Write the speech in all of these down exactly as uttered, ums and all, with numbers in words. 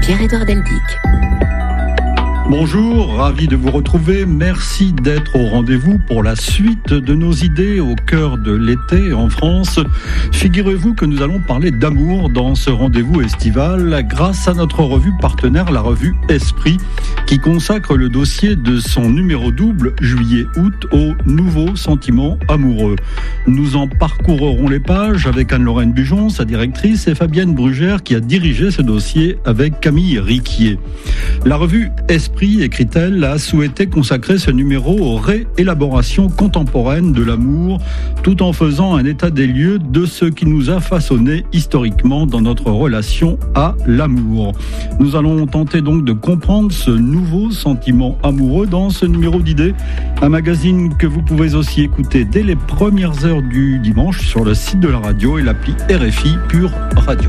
Pierre-Édouard Deldic. Bonjour, ravi de vous retrouver. Merci d'être au rendez-vous pour la suite de nos idées au cœur de l'été en France. Figurez-vous que nous allons parler d'amour dans ce rendez-vous estival grâce à notre revue partenaire, la revue Esprit, qui consacre le dossier de son numéro double juillet-août aux nouveaux sentiments amoureux. Nous en parcourrons les pages avec Anne-Lorraine Bujon, sa directrice, et Fabienne Brugère qui a dirigé ce dossier avec Camille Riquier. La revue Esprit, écrit-elle, a souhaité consacrer ce numéro aux réélaborations contemporaines de l'amour, tout en faisant un état des lieux de ce qui nous a façonné historiquement dans notre relation à l'amour. Nous allons tenter donc de comprendre ce nouveau sentiment amoureux dans ce numéro d'idées, un magazine que vous pouvez aussi écouter dès les premières heures du dimanche sur le site de la radio et l'appli R F I Pure Radio.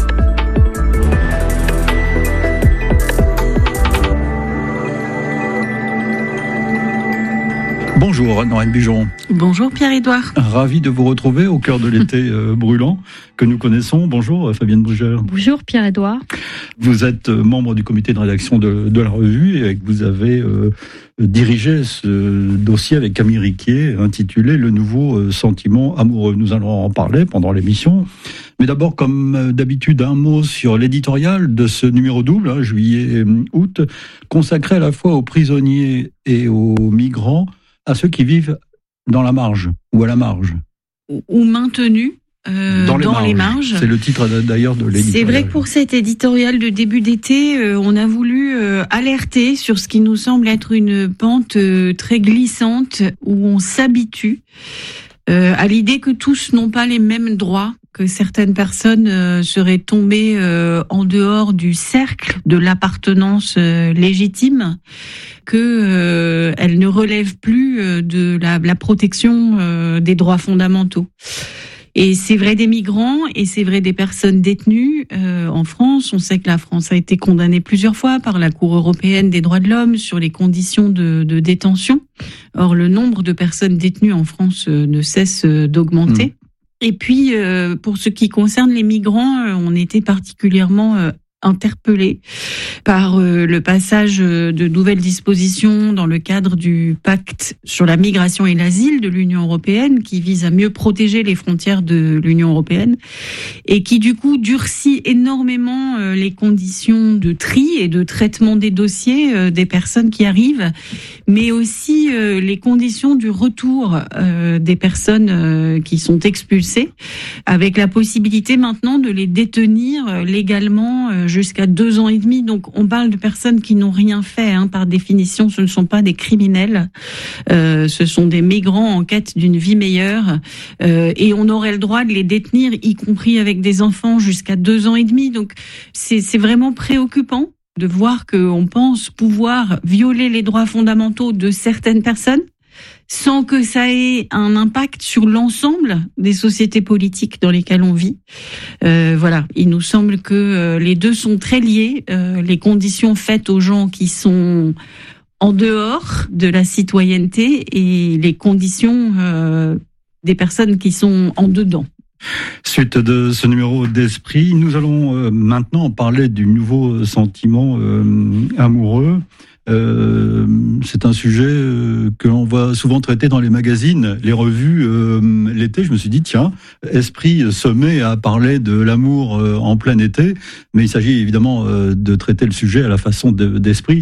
Bonjour Anne-Lorraine Bujon. Bonjour Pierre-Édouard. Ravi de vous retrouver au cœur de l'été euh, brûlant que nous connaissons. Bonjour euh, Fabienne Brugère. Bonjour Pierre-Édouard. Vous êtes euh, membre du comité de rédaction de, de la revue et vous avez euh, dirigé ce dossier avec Camille Riquier intitulé « Le nouveau euh, sentiment amoureux ». Nous allons en parler pendant l'émission. Mais d'abord, comme d'habitude, un mot sur l'éditorial de ce numéro double, hein, juillet-août, consacré à la fois aux prisonniers et aux migrants, à ceux qui vivent dans la marge ou à la marge. Ou maintenus euh, dans, les, dans marges. les marges. C'est le titre d'ailleurs de l'éditorial. C'est vrai que pour cet éditorial de début d'été, euh, on a voulu euh, alerter sur ce qui nous semble être une pente euh, très glissante où on s'habitue euh, à l'idée que tous n'ont pas les mêmes droits, que certaines personnes euh, seraient tombées euh, en dehors du cercle de l'appartenance euh, légitime, que euh, elles ne relèvent plus euh, de la, la protection euh, des droits fondamentaux. Et c'est vrai des migrants et c'est vrai des personnes détenues euh, en France. On sait que la France a été condamnée plusieurs fois par la Cour européenne des droits de l'homme sur les conditions de, de détention. Or, le nombre de personnes détenues en France euh, ne cesse d'augmenter. Mmh. Et puis, euh, pour ce qui concerne les migrants, euh, on était particulièrement euh, interpellés par euh, le passage de nouvelles dispositions dans le cadre du pacte sur la migration et l'asile de l'Union européenne, qui vise à mieux protéger les frontières de l'Union européenne et qui du coup durcit énormément euh, les conditions de tri et de traitement des dossiers euh, des personnes qui arrivent, mais aussi euh, les conditions du retour euh, des personnes euh, qui sont expulsées, avec la possibilité maintenant de les détenir euh, légalement euh, jusqu'à deux ans et demi. Donc on parle de personnes qui n'ont rien fait, hein. Par définition, ce ne sont pas des criminels, euh, ce sont des migrants en quête d'une vie meilleure, euh, et on aurait le droit de les détenir, y compris avec des enfants, jusqu'à deux ans et demi. Donc c'est, c'est vraiment préoccupant de voir qu'on pense pouvoir violer les droits fondamentaux de certaines personnes sans que ça ait un impact sur l'ensemble des sociétés politiques dans lesquelles on vit. Euh, voilà, il nous semble que euh, les deux sont très liés. Euh, les conditions faites aux gens qui sont en dehors de la citoyenneté et les conditions euh, des personnes qui sont en dedans. Suite de ce numéro d'Esprit, nous allons euh, maintenant parler du nouveau sentiment euh, amoureux. Euh, c'est un sujet euh, que l'on va souvent traiter dans les magazines, les revues. Euh, l'été, je me suis dit, tiens, Esprit se met à parler de l'amour euh, en plein été, mais il s'agit évidemment euh, de traiter le sujet à la façon de, d'Esprit.